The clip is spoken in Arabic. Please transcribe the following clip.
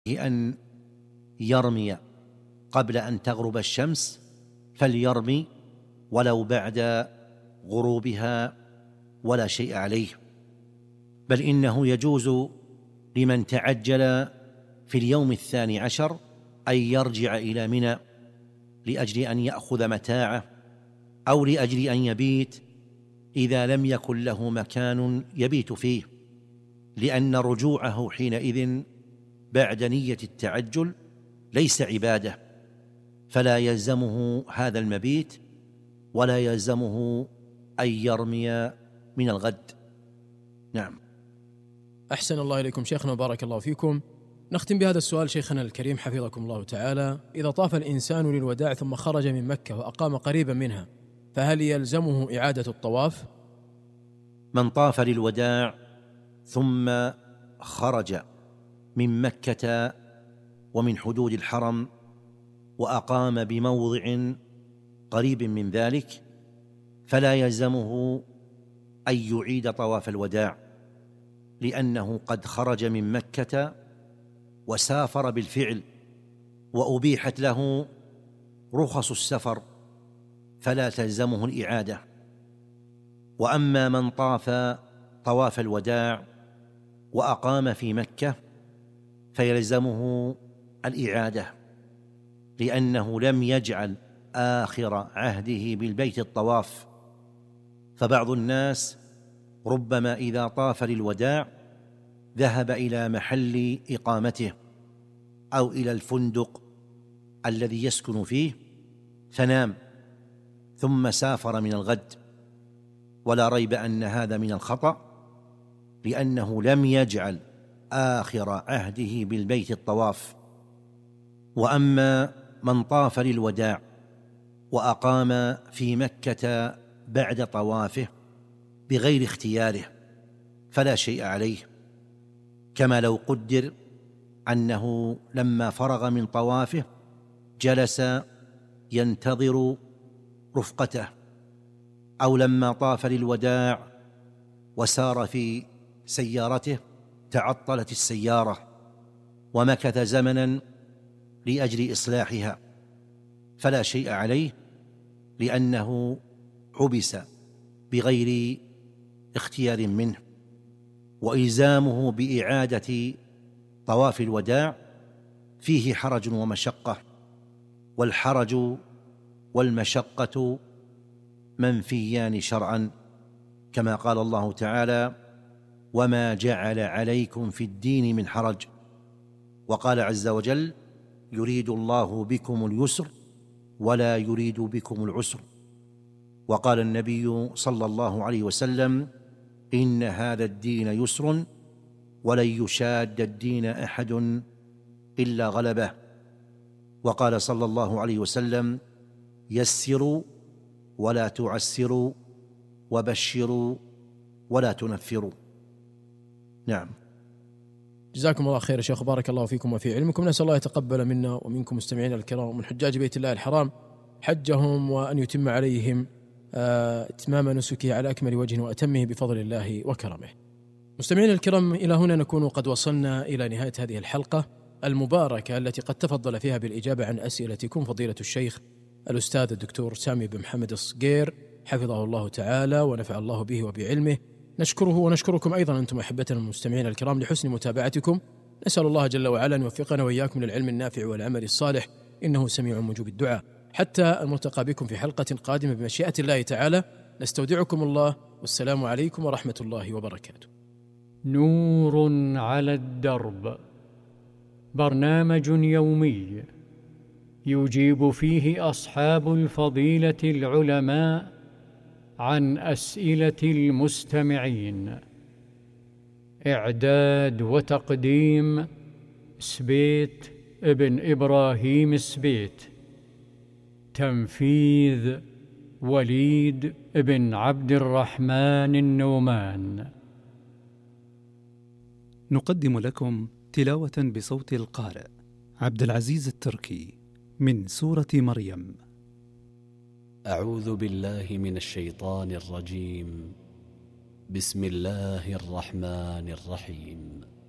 أن يرمي قبل أن تغرب الشمس فليرمي ولو بعد غروبها ولا شيء عليه، بل إنه يجوز لمن تعجل في اليوم 12 أن يرجع إلى منى لأجل أن يأخذ متاعه أو لأجل أن يبيت إذا لم يكن له مكان يبيت فيه، لأن رجوعه حينئذ بعد نية التعجل ليس عبادة، فلا يلزمه هذا المبيت ولا يلزمه أن يرمي من الغد. نعم. أحسن الله إليكم شيخنا وبارك الله فيكم. نختم بهذا السؤال شيخنا الكريم حفظكم الله تعالى: إذا طاف الإنسان للوداع ثم خرج من مكة وأقام قريبا منها فهل يلزمه إعادة الطواف؟ من طاف للوداع ثم خرج من مكة ومن حدود الحرم وأقام بموضع قريب من ذلك فلا يلزمه أن يعيد طواف الوداع، لأنه قد خرج من مكة وسافر بالفعل وأبيحت له رخص السفر فلا تلزمه الإعادة. وأما من طاف طواف الوداع وأقام في مكة فيلزمه الإعادة، لأنه لم يجعل آخر عهده بالبيت الطواف. فبعض الناس ربما إذا طاف للوداع ذهب إلى محل إقامته أو إلى الفندق الذي يسكن فيه فنام ثم سافر من الغد، ولا ريب أن هذا من الخطأ، لأنه لم يجعل آخر عهده بالبيت الطواف. وأما من طاف للوداع وأقام في مكة بعد طوافه بغير اختياره فلا شيء عليه، كما لو قدر أنه لما فرغ من طوافه جلس ينتظر رفقته، أو لما طاف للوداع وسار في سيارته تعطلت السيارة ومكث زمنا لأجل إصلاحها فلا شيء عليه، لأنه حبس بغير اختيار منه. وإلزامه بإعادة طواف الوداع فيه حرج ومشقة، والحرج والمشقة منفيان شرعا، كما قال الله تعالى: وما جعل عليكم في الدين من حرج. وقال عز وجل: يريد الله بكم اليسر ولا يريد بكم العسر. وقال النبي صلى الله عليه وسلم: إن هذا الدين يسر ولن يشاد الدين أحد إلا غلبه. وقال صلى الله عليه وسلم: يسروا ولا تعسروا وبشروا ولا تنفروا. نعم. جزاكم الله خير يا شيخ، بارك الله فيكم وفي علمكم. نسأل الله يتقبل منا ومنكم مستمعين الكرام ومن حجاج بيت الله الحرام حجهم، وأن يتم عليهم اتمام نسكه على أكمل وجه وأتمه بفضل الله وكرمه. مستمعين الكرام، إلى هنا نكون قد وصلنا إلى نهاية هذه الحلقة المباركة التي قد تفضل فيها بالإجابة عن أسئلتكم فضيلة الشيخ الأستاذ الدكتور سامي بن محمد الصقير حفظه الله تعالى ونفع الله به وبعلمه. نشكره ونشكركم أيضا أنتم أحبتنا المستمعين الكرام لحسن متابعتكم. نسأل الله جل وعلا أن يوفقنا وإياكم للعلم النافع والعمل الصالح، إنه سميع مجيب الدعاء. حتى الملتقى بكم في حلقة قادمة بمشيئة الله تعالى، نستودعكم الله، والسلام عليكم ورحمة الله وبركاته. نور على الدرب، برنامج يومي يجيب فيه أصحاب الفضيلة العلماء عن أسئلة المستمعين. إعداد وتقديم سبيت ابن إبراهيم سبيت. تنفيذ وليد ابن عبد الرحمن النومان. نقدم لكم تلاوة بصوت القارئ عبد العزيز التركي من سورة مريم. أعوذ بالله من الشيطان الرجيم. بسم الله الرحمن الرحيم.